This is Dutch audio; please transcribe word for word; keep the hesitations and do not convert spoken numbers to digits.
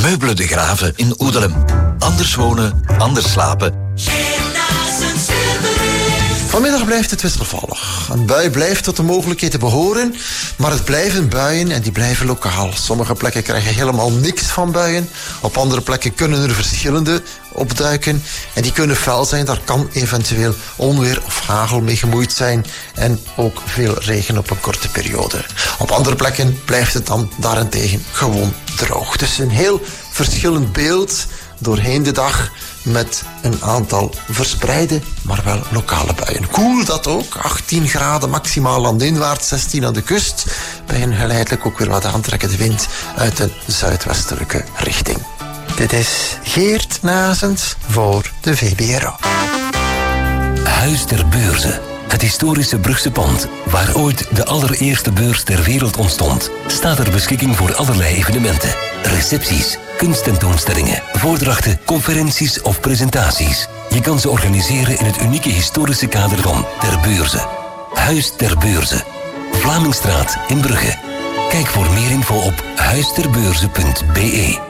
Meubelen de Graven in Oedelem. Anders wonen, anders slapen. Vanmiddag blijft het wisselvallig. Een bui blijft tot de mogelijkheden behoren, maar het blijven buien en die blijven lokaal. Sommige plekken krijgen helemaal niks van buien. Op andere plekken kunnen er verschillende opduiken. En die kunnen fel zijn, daar kan eventueel onweer of hagel mee gemoeid zijn. En ook veel regen op een korte periode. Op andere plekken blijft het dan daarentegen gewoon droog. Dus een heel verschillend beeld doorheen de dag met een aantal verspreide, maar wel lokale buien. Koel dat ook, achttien graden maximaal landinwaarts, zestien aan de kust. Bij een geleidelijk ook weer wat aantrekkende wind uit een zuidwestelijke richting. Dit is Geert Nazens voor de V B R O. Huis ter Beurze. Het historische Brugse pand, waar ooit de allereerste beurs ter wereld ontstond, staat ter beschikking voor allerlei evenementen. Recepties, kunsttentoonstellingen, voordrachten, conferenties of presentaties. Je kan ze organiseren in het unieke historische kader van Ter Beurze. Huis ter Beurze. Vlamingstraat in Brugge. Kijk voor meer info op huisterbeurze punt be.